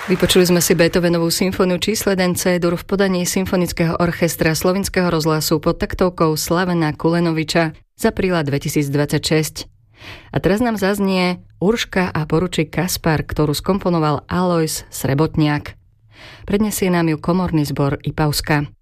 Vypočuli sme si Beethovenovú symfóniu číslo 1 C-dur v podaní Symfonického orchestra Slovinského rozhlasu pod taktovkou Slavena Kulenoviča z apríla 2026. A teraz nám zaznie Urška a poručík Kaspar, ktorú skomponoval Alojz Srebotniak. Prednesie nám ju komorný zbor Ipavska.